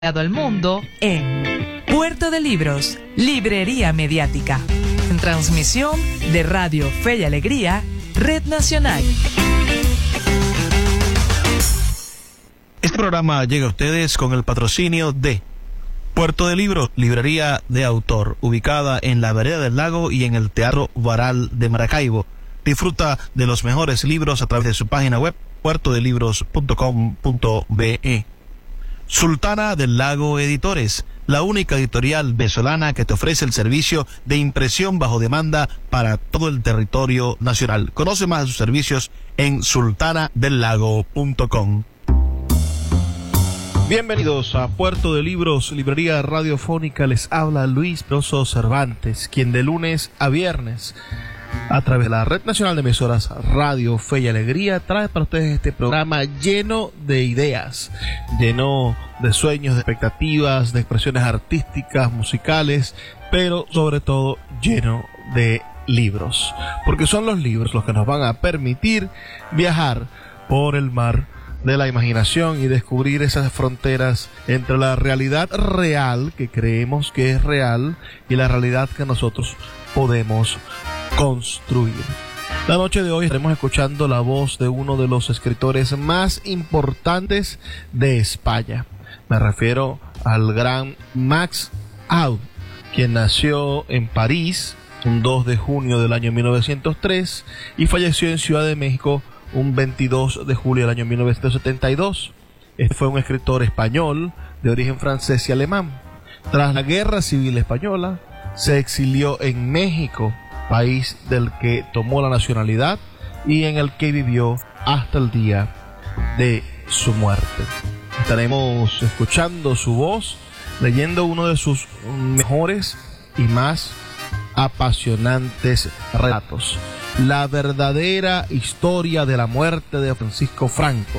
al mundo en Puerto de Libros, Librería Mediática. En transmisión de Radio Fe y Alegría, Red Nacional. Este programa llega a ustedes con el patrocinio de Puerto de Libros, librería de autor, ubicada en la Vereda del Lago y en el Teatro Baral de Maracaibo. Disfruta de los mejores libros a través de su página web, puertodelibros.com.be. Sultana del Lago Editores, la única editorial venezolana que te ofrece el servicio de impresión bajo demanda para todo el territorio nacional. Conoce más de sus servicios en sultanadelago.com. Bienvenidos a Puerto de Libros, librería radiofónica. Les habla Luis Proso Cervantes, quien de lunes a viernes, a través de la Red Nacional de Emisoras Radio Fe y Alegría, trae para ustedes este programa lleno de ideas, lleno de sueños, de expectativas, de expresiones artísticas, musicales, pero sobre todo lleno de libros, porque son los libros los que nos van a permitir viajar por el mar de la imaginación y descubrir esas fronteras entre la realidad real, que creemos que es real, y la realidad que nosotros podemos construir. La noche de hoy estaremos escuchando la voz de uno de los escritores más importantes de España. Me refiero al gran Max Aub, quien nació en París un 2 de junio del año 1903 y falleció en Ciudad de México un 22 de julio del año 1972. Este fue un escritor español de origen francés y alemán. Tras la Guerra Civil Española, se exilió en México, país del que tomó la nacionalidad y en el que vivió hasta el día de su muerte. Estaremos escuchando su voz, leyendo uno de sus mejores y más apasionantes relatos, La verdadera historia de la muerte de Francisco Franco,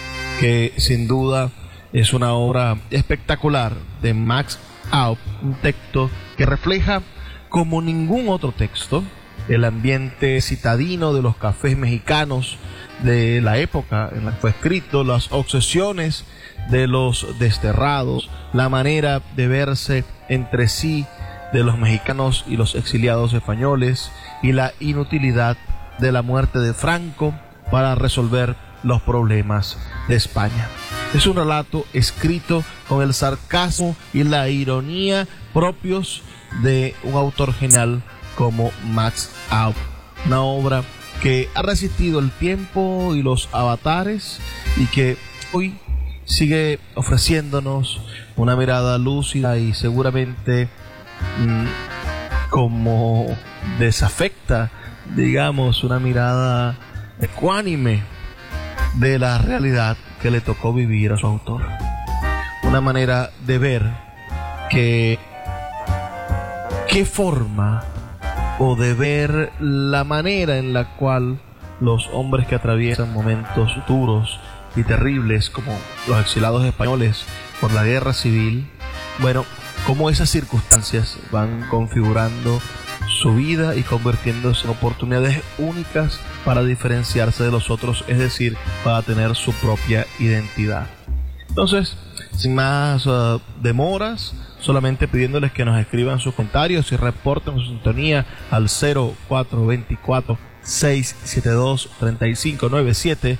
que sin duda es una obra espectacular de Max Aub, un texto que refleja como ningún otro texto el ambiente citadino de los cafés mexicanos de la época en la que fue escrito, las obsesiones de los desterrados, la manera de verse entre sí de los mexicanos y los exiliados españoles, y la inutilidad de la muerte de Franco para resolver los problemas de España. Es un relato escrito con el sarcasmo y la ironía propios de un autor genial como Max Aub. Una obra que ha resistido el tiempo y los avatares y que hoy sigue ofreciéndonos una mirada lúcida y seguramente como desafecta, digamos, una mirada ecuánime de la realidad que le tocó vivir a su autor. Una manera de ver que qué forma, o de ver la manera en la cual los hombres que atraviesan momentos duros y terribles como los exilados españoles por la guerra civil, bueno, cómo esas circunstancias van configurando su vida y convirtiéndose en oportunidades únicas para diferenciarse de los otros, es decir, para tener su propia identidad. Entonces, sin más demoras, solamente pidiéndoles que nos escriban sus comentarios y reporten su sintonía al 0424-672-3597,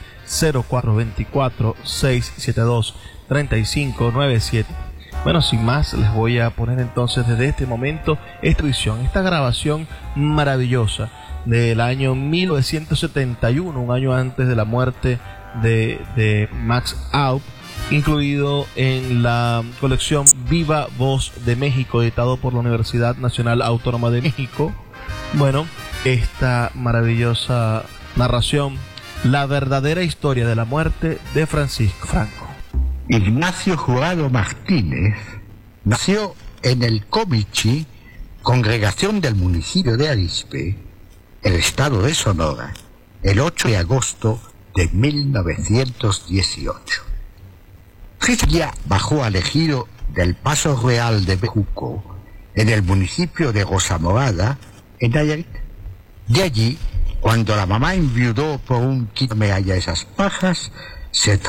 0424-672-3597. Bueno, sin más, les voy a poner entonces desde este momento esta edición, esta grabación maravillosa del año 1971, un año antes de la muerte de Max Aub, incluido en la colección Viva Voz de México, editado por la Universidad Nacional Autónoma de México. Bueno, esta maravillosa narración, La verdadera historia de la muerte de Francisco Franco. Ignacio Jurado Martínez nació en el Comichi, congregación del municipio de Arizpe, el estado de Sonora, el 8 de agosto de 1918. Recibía bajo al ejido del Paso Real de Bejuco, en el municipio de Rosamorada, en Nayarit. De allí, cuando la mamá enviudó por un quítame allá esas pajas, se